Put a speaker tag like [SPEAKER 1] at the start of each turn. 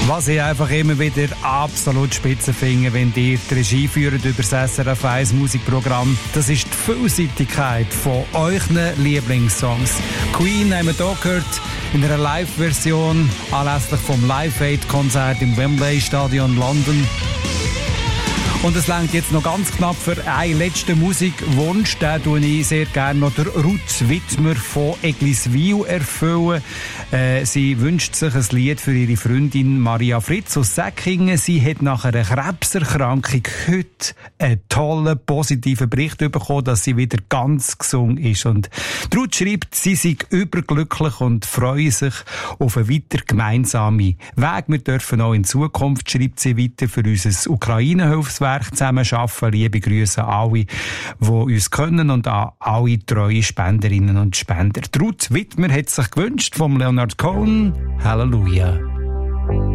[SPEAKER 1] Was ich einfach immer wieder absolut spitze finde, wenn ihr die Regie führt über das SRF 1 Musikprogramm, das ist die Vielseitigkeit von euren Lieblingssongs. Queen haben wir hier gehört in einer Live-Version anlässlich vom Live Aid-Konzert im Wembley Stadion London. Und es reicht jetzt noch ganz knapp für einen letzten Musikwunsch. Den tue ich sehr gerne noch der Ruth Wittmer von Egliswil erfüllen. Sie wünscht sich ein Lied für ihre Freundin Maria Fritz aus Säckingen. Sie hat nach einer Krebserkrankung heute einen tollen, positiven Bericht bekommen, dass sie wieder ganz gesund ist. Und Ruth schreibt, sie sei überglücklich und freue sich auf einen weiter gemeinsamen Weg. Wir dürfen auch in Zukunft, schreibt sie weiter, für unser Ukraine-Hilfswerk zusammen arbeiten. Liebe Grüße an alle, die uns können, und an alle treue Spenderinnen und Spender. Ruth Wittmer hat sich gewünscht vom Leonard Cohen. Halleluja.